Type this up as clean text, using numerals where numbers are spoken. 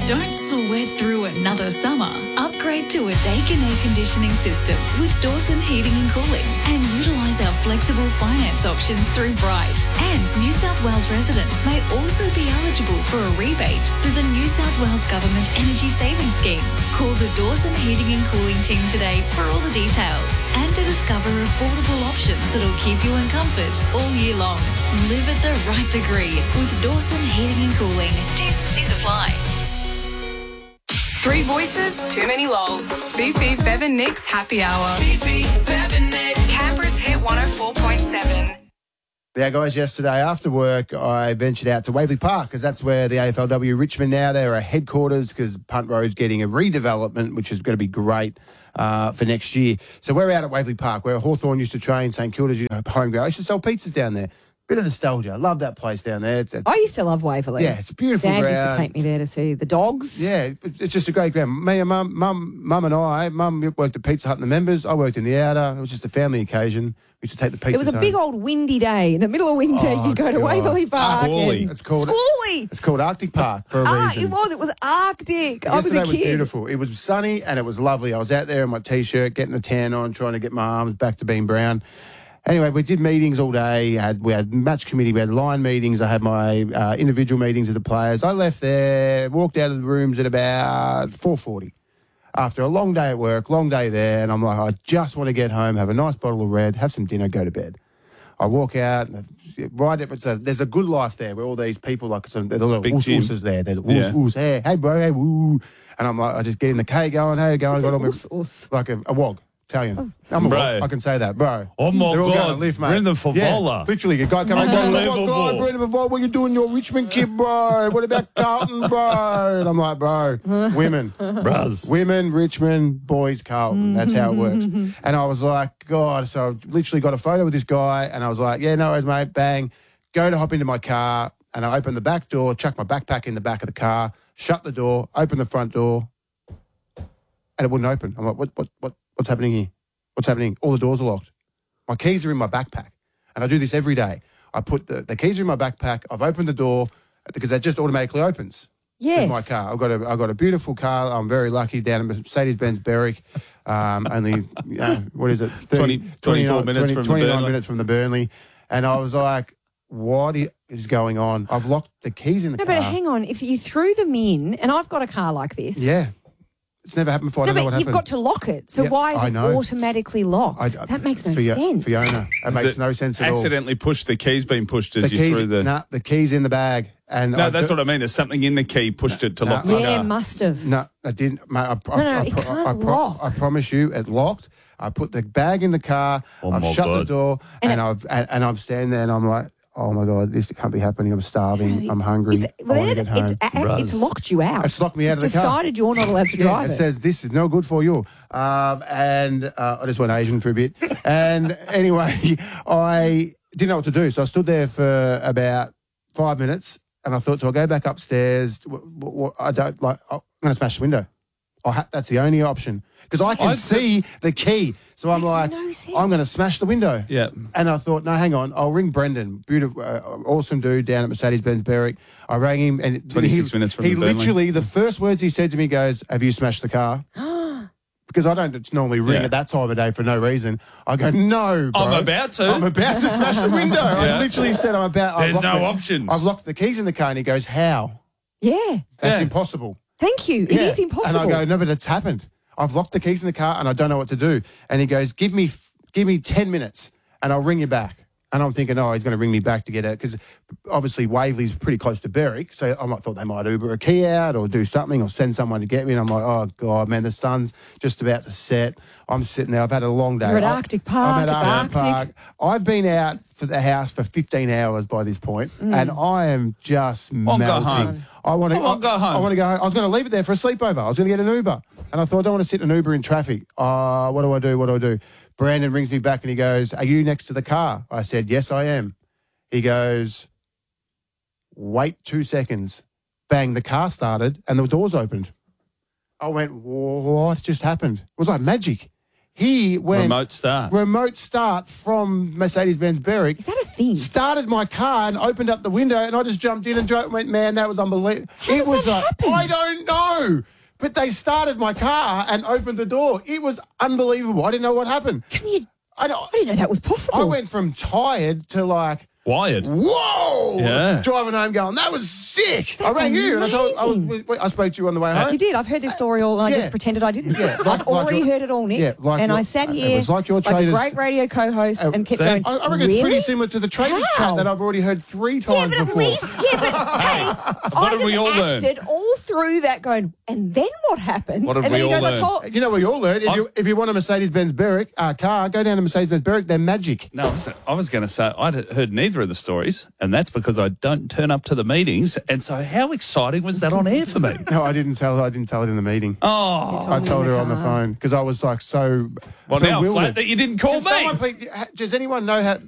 Don't sweat through another summer. Upgrade to a Daikin air conditioning system with Dawson Heating and Cooling and utilise our flexible finance options through Bright. And New South Wales residents may also be eligible for a rebate through the New South Wales Government Energy Savings Scheme. Call the Dawson Heating and Cooling team today for all the details and to discover affordable options that'll keep you in comfort all year long. Live at the right degree with Dawson Heating and Cooling. T&Cs apply. Three voices, too many lols. Fifi, Fev and Nick's Happy Hour. Fifi, Fev and Nick. Canberra's Hit 104.7. Now, guys, yesterday after work, I ventured out to Waverley Park because that's where the AFLW Richmond now, they're a headquarters because Punt Road's getting a redevelopment, which is going to be great for next year. So we're out at Waverley Park where Hawthorn used to train, St Kilda's home ground. I used to sell pizzas down there. Bit of nostalgia. I love that place down there. I used to love Waverley. Yeah, it's a beautiful Dad ground. used to take me there to see the dogs. Yeah, it's just a great ground. Me and Mum and I, Mum worked at Pizza Hut and the members. I worked in the outer. It was just a family occasion. We used to take the pizzas It was a home. big old windy day. In the middle of winter, you go to Waverley Park. Squally. It's called Squally. It's called Arctic Park for a reason. It was Arctic. I was Yesterday a was kid. beautiful. It was sunny and it was lovely. I was out there in my T-shirt, getting a tan on, trying to get my arms back to being brown. Anyway, we did meetings all day. We had match committee. We had line meetings. I had my individual meetings with the players. I left there, walked out of the rooms at about 4:40 after a long day at work, long day there. And I'm like, I just want to get home, have a nice bottle of red, have some dinner, go to bed. I walk out, there's a good life there where all these people, like, there's a lot of oos there. There's oos, hey, bro, hey, woo. And I'm like, I just get in the K going, hey, going. Like a wog. Italian. I'm a Bro. wog. I can say that, bro. Oh, my They're all God. going to live, mate. Brendan Favola. Yeah, literally. A guy coming oh my God, Brendan Favola, what are you doing? You're a Richmond kid, bro. What about Carlton, bro? And I'm like, bro, women. Bros. Women, Richmond, boys, Carlton. That's how it works. And I was like, God. So I literally got a photo with this guy and I was like, yeah, no worries, mate. Bang. Go to hop into my car and I open the back door, chuck my backpack in the back of the car, shut the door, open the front door, and it wouldn't open. I'm like, what's happening here? What's happening? All the doors are locked. My keys are in my backpack. And I do this every day. I put the keys are in my backpack. I've opened the door because that just automatically opens. Yes. With my car. I've got a beautiful car. I'm very lucky down in Mercedes-Benz Berwick. Only, what is it? 24 minutes from 29 Burnley. minutes from the Burnley. And I was like, what is going on? I've locked the keys in the car. No, but hang on. If you threw them in, and I've got a car like this. Yeah. It's never happened before. I don't know what happened. You've got to lock it. So Yeah, why is I it know. automatically locked? That makes no sense. Fiona, that makes no sense at all. Accidentally pushed the keys being pushed as you threw the... No, the key's in the bag. And No, that's what I mean. There's something in the key pushed it to lock the Yeah, car. must have. No, I didn't. Mate, it can't lock. I promise you, it locked. I put the bag in the car. I've shut the door, and I'm standing there, and I'm like, oh my God, this can't be happening. I'm starving. I'm hungry. I want to get home. It's locked you out. It's locked me out of the car. Decided you're not allowed to drive it says this is no good for you. And I just went Asian for a bit. And anyway, I didn't know what to do. So I stood there for about 5 minutes and I thought, so I'll go back upstairs. I'm going to smash the window. That's the only option. Because I can see the key. So I'm like, I'm going to smash the window. Yeah. And I thought, no, hang on. I'll ring Brendan. Beautiful, awesome dude down at Mercedes-Benz Berwick. I rang him. And 26 minutes from he Burnley. literally, the first words he said to me goes, have you smashed the car? Because I don't normally ring at that time of day for no reason. I go, no, bro. I'm about to smash the window. I literally said, I'm about. There's no options. I've locked the keys in the car. And he goes, how? Yeah. That's impossible. Thank you. It is impossible. And I go, no, but it's happened. I've locked the keys in the car and I don't know what to do. And he goes, give me 10 minutes and I'll ring you back. And I'm thinking, oh, he's going to ring me back to get out. Because obviously Waverley's pretty close to Berwick. So I thought they might Uber a key out or do something or send someone to get me. And I'm like, oh, God, man, the sun's just about to set. I'm sitting there. I've had a long day. You're at Arctic Park. I'm at It's Arctic Park. Arctic. I've been out for the house for 15 hours by this point, and I am just melting. Go home. I want to go home. I want to go home. I was going to leave it there for a sleepover. I was going to get an Uber. And I thought, I don't want to sit in an Uber in traffic. What do I do? What do I do? Brandon rings me back and he goes, are you next to the car? I said, yes, I am. He goes, wait 2 seconds. Bang, the car started and the doors opened. I went, what just happened? It was like magic. he went Remote start from Mercedes-Benz Berwick. Is that a thing? Started my car and opened up the window, and I just jumped in and went, man, that was unbelievable. How does that happen? I don't know. But they started my car and opened the door. It was unbelievable. I didn't know what happened. I didn't know that was possible. I went from tired to like, wired. whoa! Yeah. Driving home going, that was sick. That's I rang you and amazing. I spoke to you on the way home. You did. I've heard this story all, and I just pretended I didn't. Yeah, I've already heard it all, Nick. Yeah, I sat here it was like your a traders, great radio co-host and kept going, I reckon really? it's pretty similar to the traders How? chat that I've already heard 3 times Yeah, but before. at least, hey, What I did we all just learn? acted all through that going, and then what happened? What did and we then he all goes, learn? You know what you all learned? If you want a Mercedes-Benz Berwick car, go down to Mercedes-Benz Berwick. They're magic. No, I was going to say I'd heard neither of the stories, and that's because I don't turn up to the meetings. And so, how exciting was that on air for me? No, I didn't tell her. I didn't tell it in the meeting. Oh, I told her on the phone because I was like so well, now I'm bewildered. flat that you didn't call me. Does anyone know how?